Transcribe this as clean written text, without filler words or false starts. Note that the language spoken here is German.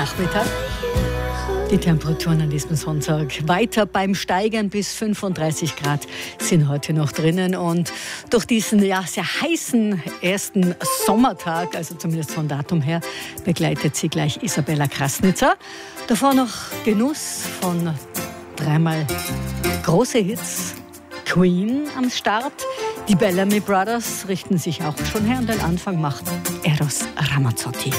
Nachmittag. Die Temperaturen an diesem Sonntag weiter beim Steigern, bis 35 Grad sind heute noch drinnen. Und durch diesen sehr heißen ersten Sommertag, also zumindest vom Datum her, begleitet sie gleich Isabella Krasnitzer. Davor noch Genuss von dreimal große Hits. Queen am Start. Die Bellamy Brothers richten sich auch schon her und den Anfang macht Eros Ramazzotti.